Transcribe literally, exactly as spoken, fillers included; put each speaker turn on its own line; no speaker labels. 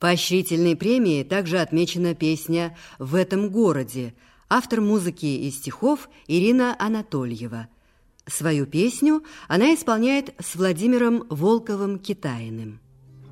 Поощрительной премией также отмечена песня «В этом городе», автор музыки и стихов Ирина Анатольева. Свою песню она исполняет с Владимиром Волковым-Китаиным.